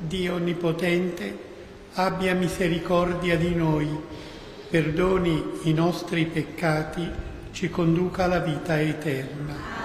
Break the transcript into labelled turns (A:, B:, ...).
A: Dio Onnipotente, abbia misericordia di noi, perdoni i nostri peccati, ci conduca alla vita eterna.